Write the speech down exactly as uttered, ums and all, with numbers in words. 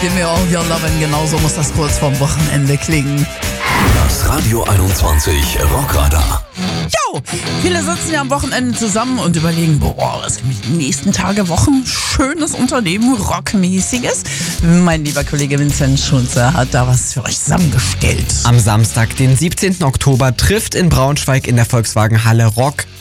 Give me all your lovin', genauso muss das kurz vorm Wochenende klingen. Das Radio einundzwanzig Rockradar. Jo, viele sitzen ja am Wochenende zusammen und überlegen, boah, was kann ich die nächsten Tage, Wochen Schönes unternehmen, Rockmäßiges. Mein lieber Kollege Vincent Schunze hat da was für euch zusammengestellt. Am Samstag, den siebzehnten Oktober, trifft in Braunschweig in der Volkswagen Halle Rock